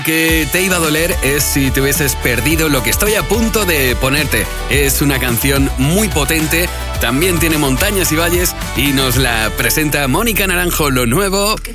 Que te iba a doler es si te hubieses perdido lo que estoy a punto de ponerte. Es una canción muy potente, también tiene montañas y valles y nos la presenta Mónica Naranjo, lo nuevo